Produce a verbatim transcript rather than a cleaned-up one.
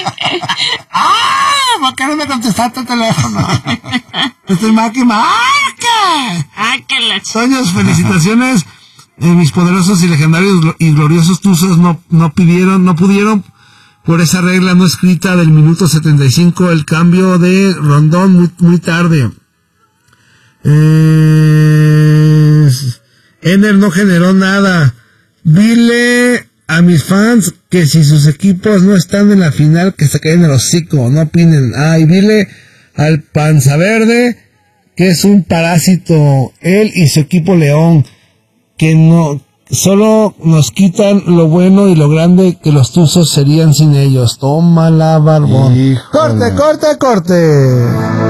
¡Ah! ¿Por qué no me contestaste el teléfono? Estoy marque, marque. ¡Ah, que la ch... Toños, felicitaciones. Eh, mis poderosos y legendarios y gloriosos Tuzos no, no pidieron, no pudieron por esa regla no escrita del minuto setenta y cinco, el cambio de Rondón muy, muy tarde. Eh, Ener no generó nada. Dile a mis fans que si sus equipos no están en la final, que se caen el hocico, no opinen. Ah, y dile al Panza Verde que es un parásito, él y su equipo León, que no, solo nos quitan lo bueno y lo grande que los Tuzos serían sin ellos. Tómala, barbón. Híjole. Corte, corte, corte.